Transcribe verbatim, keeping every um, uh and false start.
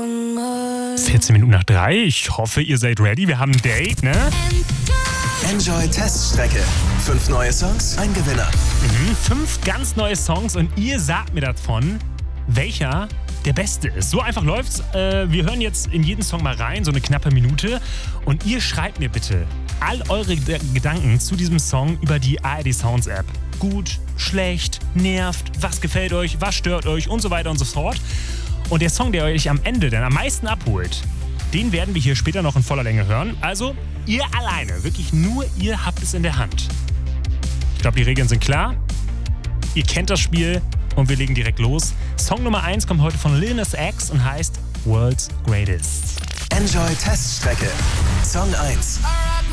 vierzehn Minuten nach drei. Ich hoffe, ihr seid ready. Wir haben ein Date, ne? Enjoy Teststrecke. Fünf neue Songs, ein Gewinner. Mhm, fünf ganz neue Songs und ihr sagt mir davon, welcher der beste ist. So einfach läuft's. Äh, wir hören jetzt in jeden Song mal rein, so eine knappe Minute. Und ihr schreibt mir bitte all eure G- Gedanken zu diesem Song über die A R D Sounds App. Gut, schlecht, nervt, was gefällt euch, was stört euch und so weiter und so fort. Und der Song, der euch am Ende dann am meisten abholt, den werden wir hier später noch in voller Länge hören. Also ihr alleine, wirklich nur ihr habt es in der Hand. Ich glaube, die Regeln sind klar. Ihr kennt das Spiel und wir legen direkt los. Song Nummer eins kommt heute von Lil Nas X und heißt World's Greatest. Enjoy Teststrecke. Song eins.